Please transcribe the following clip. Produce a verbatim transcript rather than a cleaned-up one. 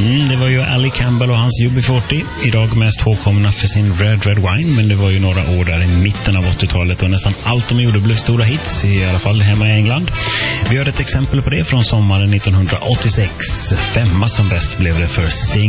Mm, det var ju Ali Campbell och hans U B fyrtio. Idag mest ihågkomna för sin Red Red Wine, men det var ju några år där i mitten av åttiotalet och nästan allt de gjorde blev stora hits, i alla fall hemma i England. Vi har ett exempel på det från sommaren nittonhundraåttiosex. Femma som bäst blev det för Sing